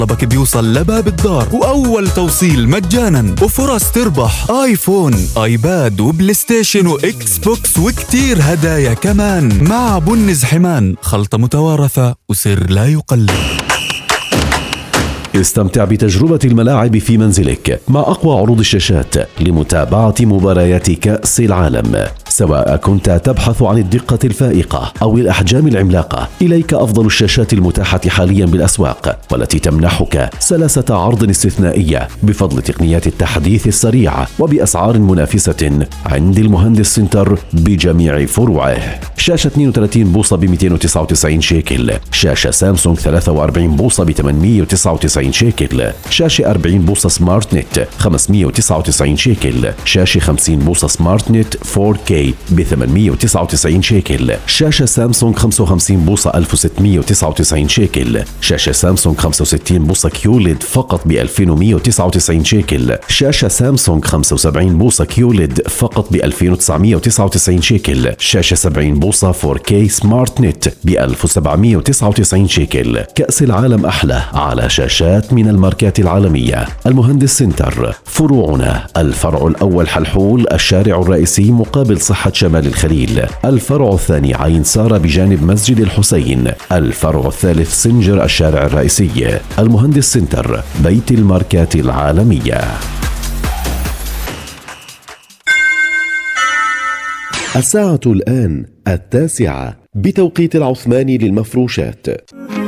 طلبك بيوصل لباب الدار، وأول توصيل مجانا، وفرص تربح آيفون، آيباد، وبلاي ستيشن، وإكس بوكس، وكتير هدايا كمان. مع بنز حمان، خلطة متوارثة وسر لا يقلد. استمتع بتجربة الملاعب في منزلك مع أقوى عروض الشاشات لمتابعة مباريات كأس العالم. سواء كنت تبحث عن الدقة الفائقة أو الأحجام العملاقة، إليك أفضل الشاشات المتاحة حاليا بالأسواق، والتي تمنحك سلاسة عرض استثنائية بفضل تقنيات التحديث السريع وبأسعار منافسة عند المهندس سنتر بجميع فروعه. شاشة 32 بوصة ب 299 شيكل، شاشة سامسونج 43 بوصة ب 899 شيكل، شاشة 40 بوصة سمارت نت 599 شيكل، شاشة 50 بوصة سمارت نت 4K ب 899 شيكل، شاشة سامسونج 55 بوصة 1699 شيكل، شاشة سامسونج 65 بوصة كيوليد فقط ب 2199 شيكل، شاشة سامسونج 75 بوصة كيوليد فقط ب 2999 شيكل، شاشة 70 بوصة 4K سمارت نت ب 1799 شيكل. كأس العالم أحلى على شاشات من الماركات العالمية. المهندس سنتر، فروعنا: الفرع الأول حلحول الشارع الرئيسي مقابل صحة شمال الخليل، الفرع الثاني عين سارة بجانب مسجد الحسين، الفرع الثالث سنجر الشارع الرئيسي. المهندس سنتر، بيت الماركات العالمية. الساعة الآن 9:00 بتوقيت العثماني للمفروشات.